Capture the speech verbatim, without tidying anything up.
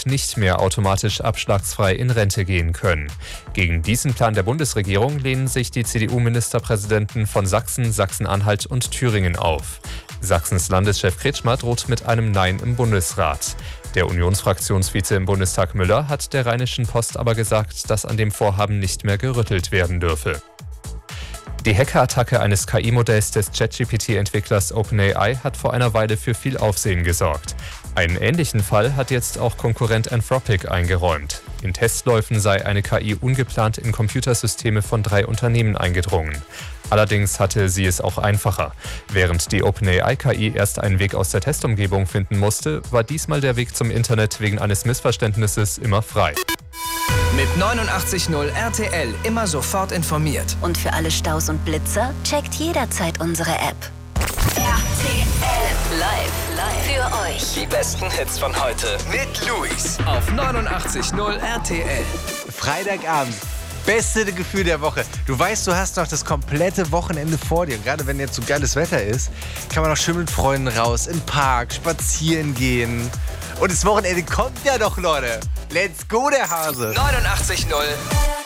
nicht mehr automatisch abschlagsfrei in Rente gehen können. Gegen diesen Plan der Bundesregierung lehnen sich die C D U-Ministerpräsidenten von Sachsen, Sachsen-Anhalt und Thüringen auf. Sachsens Landeschef Kretschmer droht mit einem Nein im Bundesrat. Der Unionsfraktionsvize im Bundestag Müller hat der Rheinischen Post aber gesagt, dass an dem Vorhaben nicht mehr gerüttelt werden dürfe. Die Hackerattacke eines K I-Modells des ChatGPT-Entwicklers OpenAI hat vor einer Weile für viel Aufsehen gesorgt. Einen ähnlichen Fall hat jetzt auch Konkurrent Anthropic eingeräumt. In Testläufen sei eine K I ungeplant in Computersysteme von drei Unternehmen eingedrungen. Allerdings hatte sie es auch einfacher. Während die OpenAI-K I erst einen Weg aus der Testumgebung finden musste, war diesmal der Weg zum Internet wegen eines Missverständnisses immer frei. Mit neunundachtzig Komma null R T L immer sofort informiert. Und für alle Staus und Blitzer checkt jederzeit unsere App. R T L live, live für euch. Die besten Hits von heute mit Luis auf neunundachtzig Komma null R T L. Freitagabend. Beste Gefühl der Woche. Du weißt, du hast noch das komplette Wochenende vor dir. Und gerade wenn jetzt so geiles Wetter ist, kann man auch schön mit Freunden raus, in den Park, spazieren gehen. Und das Wochenende kommt ja doch, Leute. Let's go, der Hase. neunundachtzig Komma null